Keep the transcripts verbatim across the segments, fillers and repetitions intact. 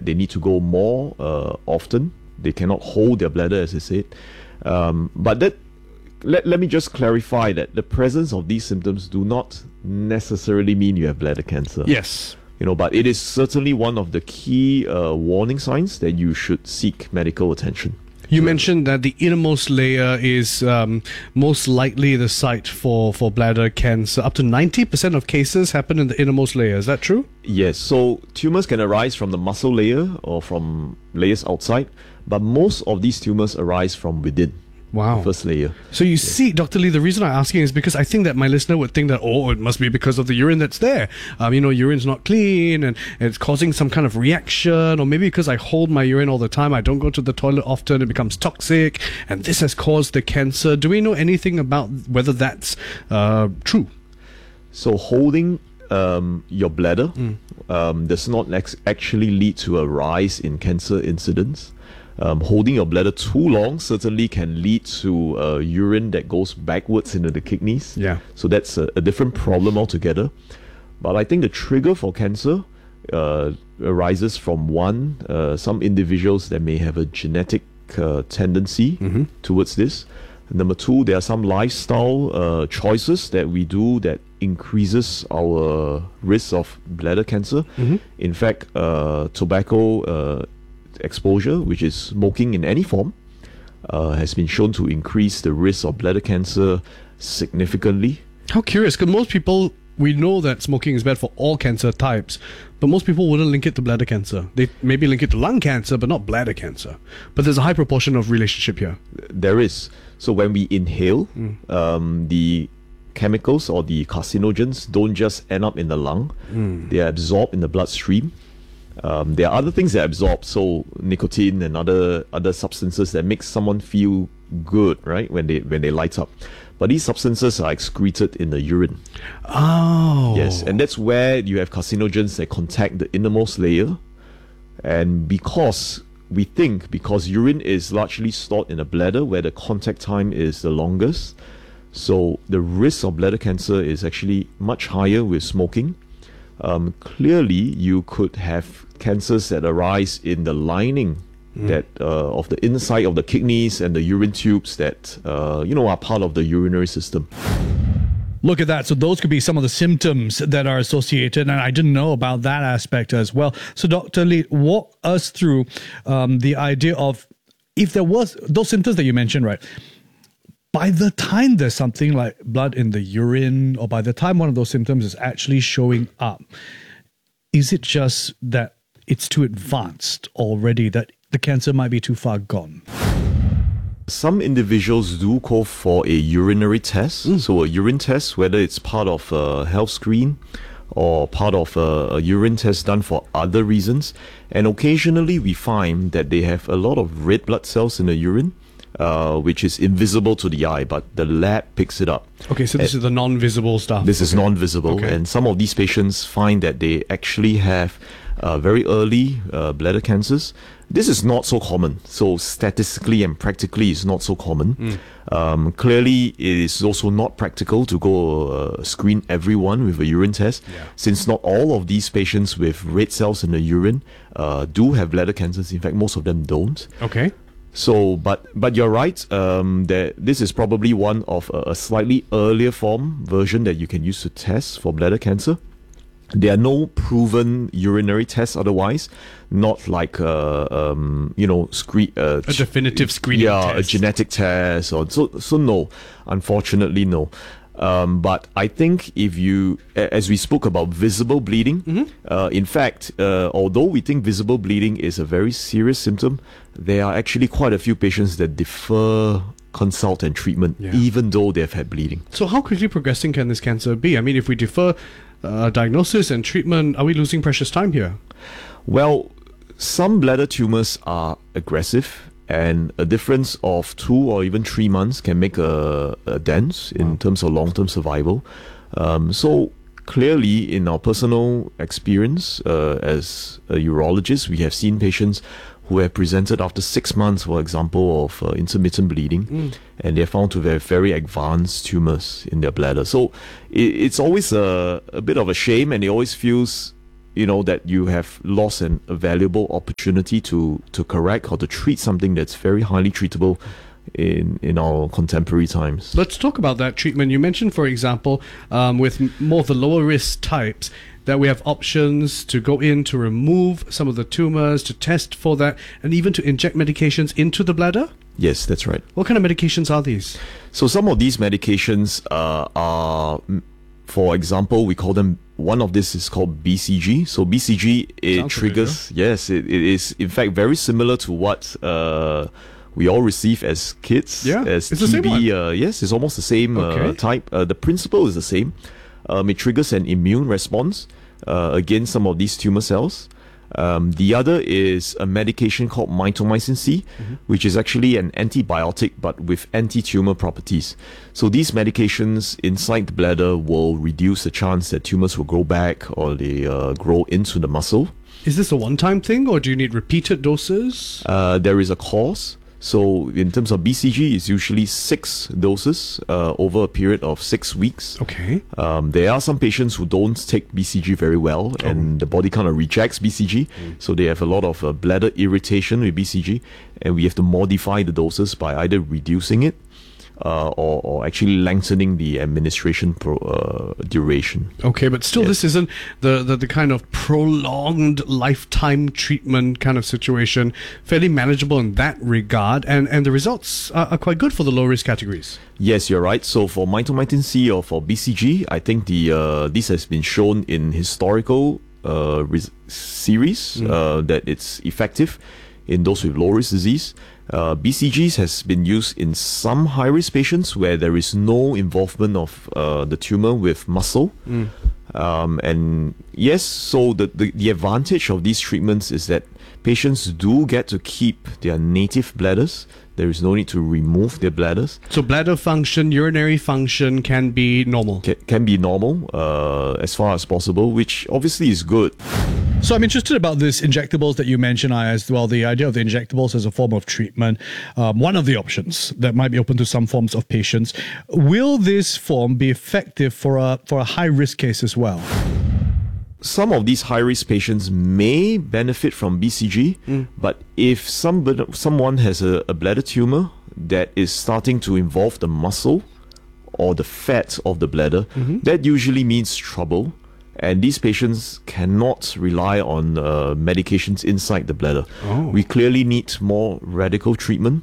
that they need to go more uh, often. They cannot hold their bladder, as I said. Um, but that let, let me just clarify that the presence of these symptoms do not necessarily mean you have bladder cancer. Yes. You know, but it is certainly one of the key uh, warning signs that you should seek medical attention. You mentioned that the innermost layer is um, most likely the site for, for bladder cancer. Up to ninety percent of cases happen in the innermost layer. Is that true? Yes. So tumors can arise from the muscle layer or from layers outside, but most of these tumors arise from within. Wow. First layer. So you yes. see, Doctor Lee, the reason I'm asking is because I think that my listener would think that, oh, it must be because of the urine that's there. Um, you know, urine's not clean and, and it's causing some kind of reaction, or maybe because I hold my urine all the time, I don't go to the toilet often, it becomes toxic, and this has caused the cancer. Do we know anything about whether that's uh, true? So holding um, your bladder Mm. um, does not ex- actually lead to a rise in cancer incidence. Um, holding your bladder too long certainly can lead to uh, urine that goes backwards into the kidneys. Yeah. So that's a, a different problem altogether. But I think the trigger for cancer uh, arises from one, uh, some individuals that may have a genetic uh, tendency Mm-hmm. towards this. Number two, there are some lifestyle uh, choices that we do that increases our risk of bladder cancer. Mm-hmm. In fact, uh, tobacco uh, exposure, which is smoking in any form, uh, has been shown to increase the risk of bladder cancer significantly. How curious, because most people, we know that smoking is bad for all cancer types, but most people wouldn't link it to bladder cancer. They maybe link it to lung cancer, but not bladder cancer. But there's a high proportion of relationship here. There is. So when we inhale, Mm. um, the chemicals or the carcinogens don't just end up in the lung, Mm. they are absorbed in the bloodstream. Um, there are other things that are absorbed, so nicotine and other other substances that make someone feel good, right, when they when they light up. But these substances are excreted in the urine. Oh. Yes, and that's where you have carcinogens that contact the innermost layer. And because we think, because urine is largely stored in the bladder where the contact time is the longest, so the risk of bladder cancer is actually much higher with smoking. Um, clearly, you could have cancers that arise in the lining Mm. that uh, of the inside of the kidneys and the urine tubes that uh, you know are part of the urinary system. Look at that. So those could be some of the symptoms that are associated, and I didn't know about that aspect as well. So Doctor Lee, walk us through um, the idea of if there was those symptoms that you mentioned, right? By the time there's something like blood in the urine, or by the time one of those symptoms is actually showing up, is it just that it's too advanced already, that the cancer might be too far gone? Some individuals do call for a urinary test. Mm. So a urine test, whether it's part of a health screen or part of a, a urine test done for other reasons. And occasionally we find that they have a lot of red blood cells in the urine, uh, which is invisible to the eye, but the lab picks it up. Okay, so this And is the non-visible stuff. This is Okay. non-visible. Okay. And some of these patients find that they actually have uh, very early uh, bladder cancers. This is not so common. So statistically and practically, it's not so common. Mm. Um, clearly, it is also not practical to go uh, screen everyone with a urine test, Yeah. since not all of these patients with red cells in the urine uh, do have bladder cancers. In fact, most of them don't. Okay. So, but but you're right. Um, that this is probably one of a, a slightly earlier form version that you can use to test for bladder cancer. There are no proven urinary tests otherwise, not like uh, um, you know, screen uh, A definitive screening yeah, test. a genetic test, or so. So no, unfortunately, no. Um, but I think if you, a- as we spoke about visible bleeding, Mm-hmm. uh, in fact, uh, although we think visible bleeding is a very serious symptom, there are actually quite a few patients that defer consult and treatment, Yeah. even though they've had bleeding. So how quickly progressing can this cancer be? I mean, if we defer uh, diagnosis and treatment, are we losing precious time here? Well, some bladder tumors are aggressive, and a difference of two or even three months can make a, a dent in Wow. terms of long-term survival. Um, so clearly, in our personal experience uh, as a urologist, we have seen patients who have presented after six months, for example, of uh, intermittent bleeding, Mm. and they're found to have very advanced tumors in their bladder. So it, it's always a, a bit of a shame, and it always feels you know, that you have lost an, a valuable opportunity to to correct or to treat something that's very highly treatable in in our contemporary times. Let's talk about that treatment. You mentioned, for example, um, with m- more of the lower risk types, that we have options to go in to remove some of the tumors, to test for that, and even to inject medications into the bladder? Yes, that's right. What kind of medications are these? So some of these medications uh, are, mm, for example, we call them, one of this is called B C G. So B C G, it Sounds triggers, yes, it, it is in fact very similar to what uh, we all receive as kids. Yeah, as it's the same T B. one. Uh, yes, it's almost the same Okay. uh, type. Uh, the principle is the same. Um, it triggers an immune response uh, against some of these tumor cells. Um, the other is a medication called mitomycin C, Mm-hmm. which is actually an antibiotic but with anti-tumor properties. So these medications inside the bladder will reduce the chance that tumors will grow back or they uh, grow into the muscle. Is this a one-time thing, or do you need repeated doses? Uh, there is a course. So in terms of B C G, it's usually six doses uh, over a period of six weeks. Okay. Um, there are some patients who don't take B C G very well, and the body kind of rejects B C G, so they have a lot of uh, bladder irritation with B C G, and we have to modify the doses by either reducing it uh, or, or actually lengthening the administration pro, uh, duration. Okay, but still, Yes. this isn't the, the, the kind of prolonged lifetime treatment kind of situation. Fairly manageable in that regard, and, and the results are, are quite good for the low risk categories. Yes, you're right. So for mitomycin C or for B C G, I think the uh, this has been shown in historical uh, res- series uh, that it's effective in those with low risk disease. Uh, B C Gs has been used in some high risk patients where there is no involvement of uh, the tumor with muscle. Um, and yes, so the, the, the advantage of these treatments is that patients do get to keep their native bladders. There is no need to remove their bladders. So bladder function, urinary function can be normal. Can, can be normal uh, as far as possible, which obviously is good. So I'm interested about this injectables that you mentioned, I as well. The idea of the injectables as a form of treatment, um, one of the options that might be open to some forms of patients. Will this form be effective for a for a high risk case as well? Some of these high-risk patients may benefit from B C G, but if somebody, someone has a, a bladder tumor that is starting to involve the muscle or the fat of the bladder, that usually means trouble. And these patients cannot rely on uh, medications inside the bladder. Oh. We clearly need more radical treatment.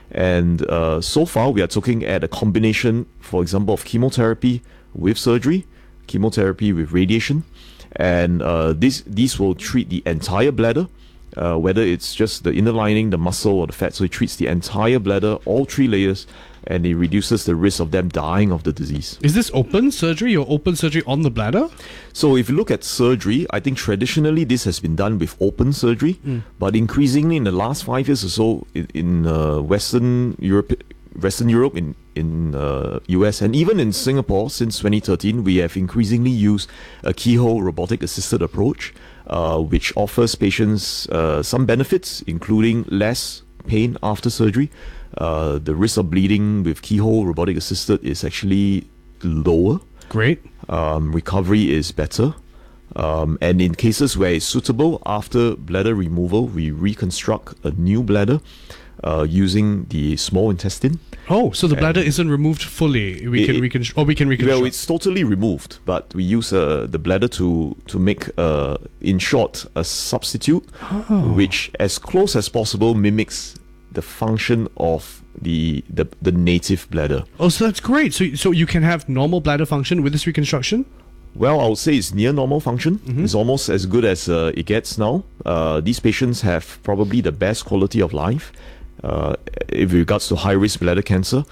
And uh, so far, we are looking at a combination, for example, of chemotherapy with surgery, chemotherapy with radiation. And uh, this, these will treat the entire bladder, uh, whether it's just the inner lining, the muscle, or the fat. So it treats the entire bladder, all three layers, and it reduces the risk of them dying of the disease. Is this open surgery or open surgery on the bladder? So if you look at surgery, I think traditionally this has been done with open surgery, but increasingly in the last five years or so in, in uh, Western Europe, Western Europe, in in uh, U S, and even in Singapore since twenty thirteen, we have increasingly used a keyhole robotic assisted approach, uh, which offers patients uh, some benefits, including less pain after surgery. Uh, the risk of bleeding with keyhole robotic assisted is actually lower. Great. Um, recovery is better. Um, and in cases where it's suitable, after bladder removal, we reconstruct a new bladder uh, using the small intestine. Oh, so the bladder isn't removed fully. We It- can it- reconstruct, or we can reconstruct. Well, it's totally removed, but we use uh, the bladder to to make, uh, in short, a substitute, which, as close as possible, mimics the function of the the, the native bladder. Oh, so that's great. So, so you can have normal bladder function with this reconstruction? Well, I would say it's near normal function. It's almost as good as uh, it gets now. Uh, these patients have probably the best quality of life uh, in regards to high-risk bladder cancer.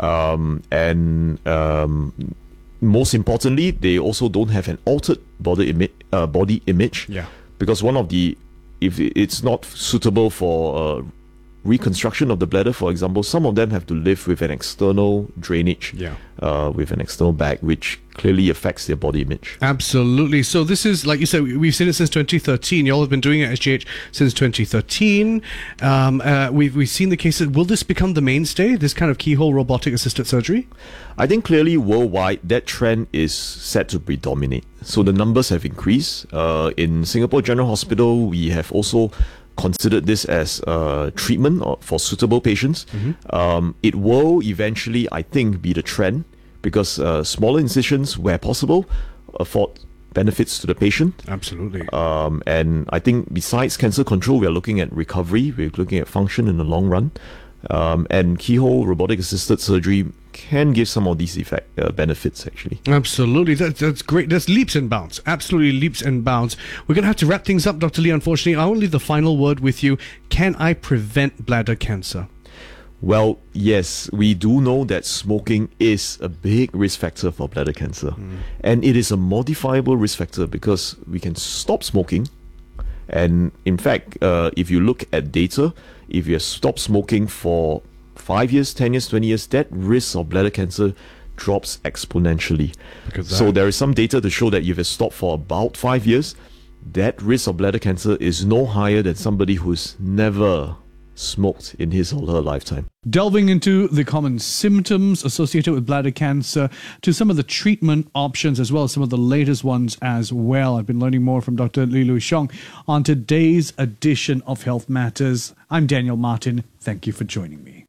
Um, and um, most importantly, they also don't have an altered body, imi- uh, body image. Yeah. Because one of the, if it's not suitable for uh, reconstruction of the bladder, for example, some of them have to live with an external drainage, Yeah. uh, with an external bag, which clearly affects their body image. Absolutely. So this is, like you said, we- we've seen it since twenty thirteen. You all have been doing it at S G H since twenty thirteen. Um, uh, we've we've seen the cases. Will this become the mainstay? This kind of keyhole robotic assisted surgery? I think clearly worldwide that trend is set to predominate. So the numbers have increased. Uh, in Singapore General Hospital, we have also considered this as uh, treatment or for suitable patients. Um, it will eventually, I think, be the trend because uh, smaller incisions, where possible, afford benefits to the patient. Absolutely. Um, and I think besides cancer control, we are looking at recovery, we're looking at function in the long run. Um, and keyhole robotic assisted surgery can give some of these effect uh, benefits actually. Absolutely. That, that's great. That's leaps and bounds. Absolutely leaps and bounds. We're going to have to wrap things up, Doctor Lee, unfortunately. I will leave the final word with you. Can I prevent bladder cancer? Well, yes, we do know that smoking is a big risk factor for bladder cancer. Mm. And it is a modifiable risk factor because we can stop smoking. And in fact, uh, if you look at data, if you have stopped smoking for five years, ten years, twenty years, that risk of bladder cancer drops exponentially. So there is some data to show that if you have stopped for about five years, that risk of bladder cancer is no higher than somebody who's never smoked in his or her lifetime. Delving into the common symptoms associated with bladder cancer, to some of the treatment options as well as some of the latest ones as well. I've been learning more from Doctor Lee Loui Siong on today's edition of Health Matters. I'm Daniel Martin. Thank you for joining me.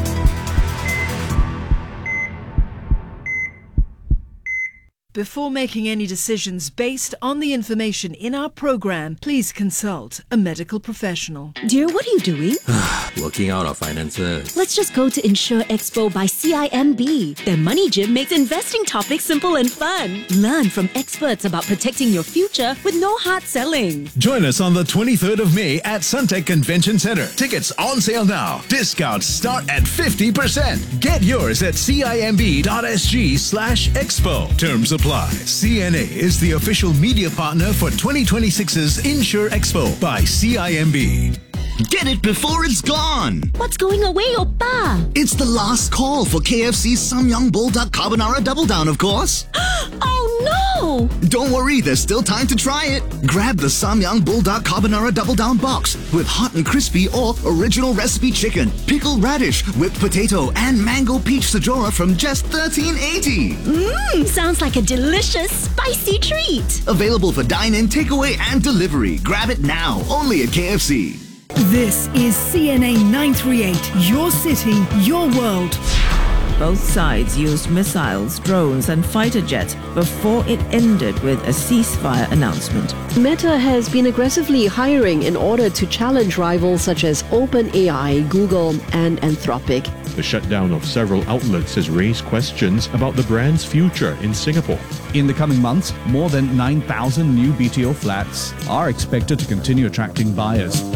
Before making any decisions based on the information in our program, please consult a medical professional. Dear, what are you doing? Working out our finances. Let's just go to Insure Expo by C I M B. Their money gym makes investing topics simple and fun. Learn from experts about protecting your future with no hard selling. Join us on the twenty-third of May at Suntec Convention Centre. Tickets on sale now. Discounts start at fifty percent. Get yours at cimb.sg slash expo. Terms apply. C N A is the official media partner for twenty twenty-six's Insure Expo by C I M B. Get it before it's gone! What's going away, Oppa? It's the last call for K F C's Samyang Bulldog Carbonara Double Down, of course. Oh no! Don't worry, there's still time to try it. Grab the Samyang Bulldog Carbonara Double Down box with hot and crispy or original recipe chicken, pickled radish, whipped potato, and mango peach sajora from just thirteen eighty. Mmm, sounds like a delicious, spicy treat. Available for dine-in, takeaway, and delivery. Grab it now, only at K F C. This is C N A nine thirty-eight, your city, your world. Both sides used missiles, drones, and fighter jets before it ended with a ceasefire announcement. Meta has been aggressively hiring in order to challenge rivals such as OpenAI, Google, and Anthropic. The shutdown of several outlets has raised questions about the brand's future in Singapore. In the coming months, more than nine thousand new B T O flats are expected to continue attracting buyers.